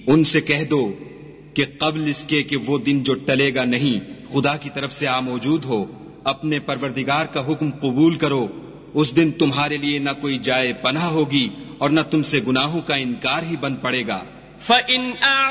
उनसे कह दो कि कब्ल इसके कि वो दिन जो टलेगा नहीं खुदा की तरफ से आ मौजूद हो, अपने परवरदिगार का हुक्म कबूल करो। उस दिन तुम्हारे लिए न कोई जाए पनाह होगी और न तुमसे गुनाहों का इनकार ही बन पड़ेगा।